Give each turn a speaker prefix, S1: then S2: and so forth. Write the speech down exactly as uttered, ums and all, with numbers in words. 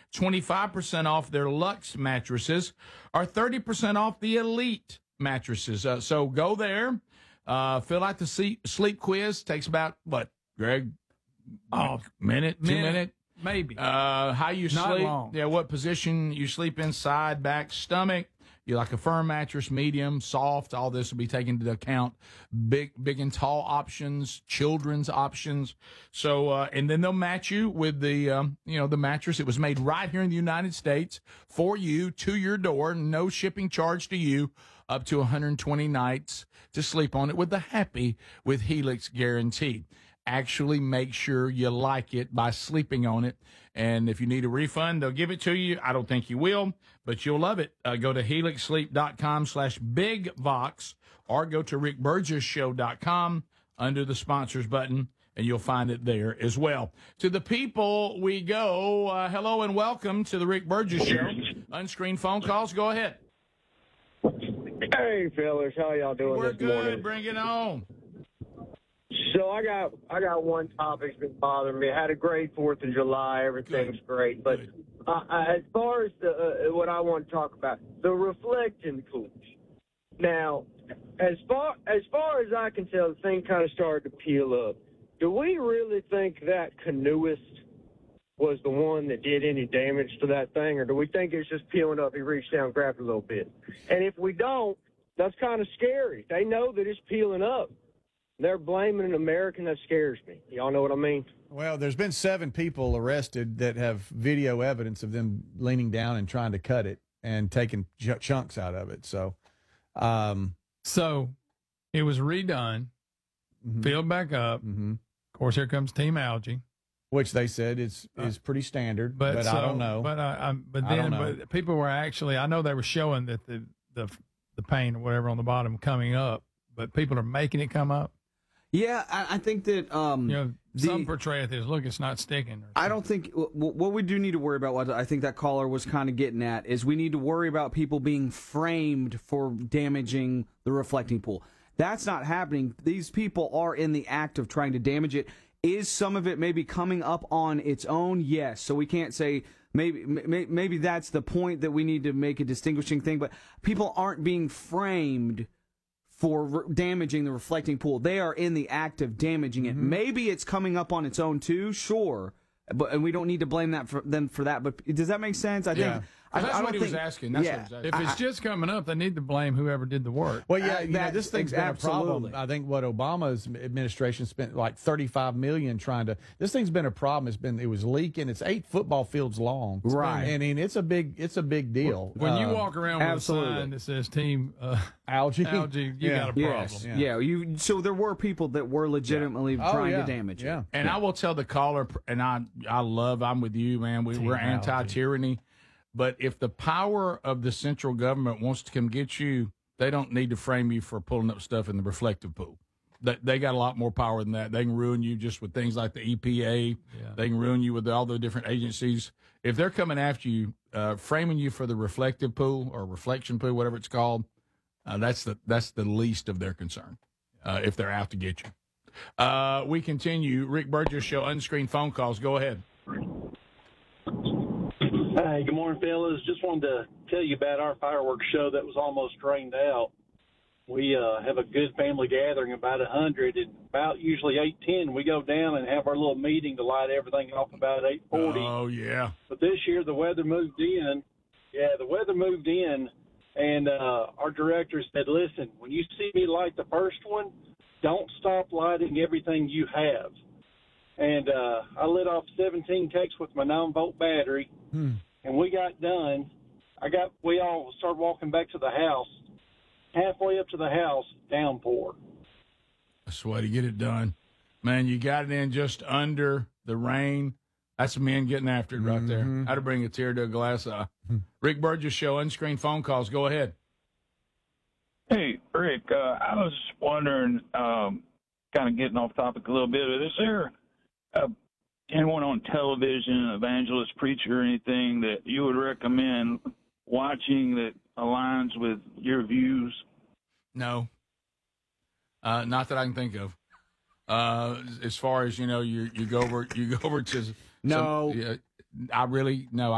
S1: twenty-five percent off their Luxe mattresses, or thirty percent off the Elite mattresses. Uh, so go there, uh, fill out the sleep, sleep quiz. Takes about, what, Greg?
S2: Oh,
S1: minute, two
S2: minute,
S1: minute?
S2: Maybe.
S1: Uh, how you
S2: Not
S1: sleep.
S2: long.
S1: Yeah, what position you sleep in, side, back, stomach. You like a firm mattress, medium, soft. All this will be taken into account. Big, big and tall options, children's options. So, uh, and then they'll match you with the, um, you know, the mattress. It was made right here in the United States for you, to your door. No shipping charge to you, up to one hundred twenty nights to sleep on it with the Happy with Helix guarantee. Actually make sure you like it by sleeping on it. And if you need a refund, they'll give it to you. I don't think you will, but you'll love it. Uh, go to helix sleep dot com slash big vox or go to rick burgess show dot com under the sponsors button, and you'll find it there as well. To the people we go, uh, hello and welcome to the Rick Burgess Show. Unscreened phone calls, go ahead.
S3: Hey, fellas, how y'all doing
S1: We're
S3: this
S1: good.
S3: morning?
S1: Bring it on.
S3: So I got I got one topic that's been bothering me. I had a great Fourth of July. Everything's
S1: Good.
S3: great, but
S1: Good.
S3: uh, as far as the, uh, what I want to talk about, the reflecting pools. Now, as far as far as I can tell, the thing kind of started to peel up. Do we really think that canoeist was the one that did any damage to that thing, or do we think it's just peeling up? He reached down and grabbed a little bit. And if we don't, that's kind of scary. They know that it's peeling up. They're blaming an American. That scares me. Y'all know what I mean?
S4: Well, there's been seven people arrested that have video evidence of them leaning down and trying to cut it and taking ch- chunks out of it. So, um,
S2: So it was redone,
S4: mhm,
S2: filled back up.
S4: mhm.
S2: Of course, here comes Team Algae.
S4: which they said is is pretty standard,
S2: But,
S4: but,
S2: so,
S4: I don't know.
S2: But I, I but
S4: I
S2: then
S4: don't know.
S2: but people were actually, I know they were showing that the the the paint or whatever on the bottom coming up, but people are making it come up.
S5: Yeah, I, I think that um,
S2: You know,
S5: the-
S2: some portray it as, look, it's not sticking. Or
S5: I don't think w- what we do need to worry about, what I think that caller was kind of getting at, is we need to worry about people being framed for damaging the reflecting pool. That's not happening. These people are in the act of trying to damage it. Is some of it maybe coming up on its own? Yes. So we can't say maybe may, maybe that's the point that we need to make a distinguishing thing. But people aren't being framed for re- damaging the reflecting pool. They are in the act of damaging it. Maybe it's coming up on its own too, sure, but and we don't need to blame that for them for that. But does that make sense? I
S4: Yeah.
S5: think I,
S1: That's
S5: I
S1: what
S5: don't
S1: he
S5: think,
S1: was asking. That's
S5: yeah,
S1: what he was asking.
S2: If it's
S5: I-
S2: just coming up, they need to blame whoever did the work.
S4: Well, yeah,
S5: Uh,
S4: you know,
S5: that's-
S4: this thing's been a problem.
S5: absolutely.
S4: I think what Obama's administration spent like thirty-five million dollars trying to. This thing's been a problem. It's been it was leaking. It's eight football fields long.
S5: Right.
S4: And, and it's a big it's a big deal.
S2: When you
S4: Uh,
S2: walk around with
S5: absolutely.
S2: a sign that says Team uh,
S4: algae,
S2: Algae, you
S4: Yeah.
S2: got a problem.
S5: Yes,
S4: Yeah.
S5: yeah. You so there were people that were legitimately
S4: Oh,
S5: trying
S4: yeah.
S5: to damage
S4: Yeah.
S5: it.
S1: And I will tell the caller, and I, I love, I'm with you, man. We, we're
S2: Algae.
S1: anti-tyranny. But if the power of the central government wants to come get you, they don't need to frame you for pulling up stuff in the reflective pool. They, they got a lot more power than that. They can ruin you just with things like the E P A.
S2: Yeah.
S1: They can ruin you with all the different agencies. If they're coming after you, uh, framing you for the reflective pool or reflection pool, whatever it's called, uh, that's the that's the least of their concern. Uh, if they're out to get you. Uh, we continue. Rick Burgess Show, unscreened phone calls. Go ahead.
S6: Hey, good morning, fellas. Just wanted to tell you about our fireworks show that was almost rained out. We uh, have a good family gathering, about a hundred, and about usually eight ten, we go down and have our little meeting to light everything off about eight forty.
S1: Oh, yeah.
S6: But this year the weather moved in. Yeah, the weather moved in, and uh, our director said, listen, when you see me light the first one, don't stop lighting everything you have. And uh, I lit off seventeen cakes with my nine volt battery,
S4: Hmm.
S6: and we got done. I got, we all started walking back to the house. Halfway up to the house, downpour.
S1: That's the way to get it done. Man, you got it in just under the rain. That's men getting after it right there. How to bring a tear to a glass eye. Rick Burgess Show, unscreened phone calls. Go ahead.
S7: Hey, Rick, uh, I was wondering, um, kind of getting off topic a little bit, but is there uh, anyone on television, evangelist, preacher, or anything that you would recommend watching that aligns with your views?
S1: No. Uh, not that I can think of. Uh, as far as, you know, you you go over you go over to
S5: No.
S1: some, yeah, I really no.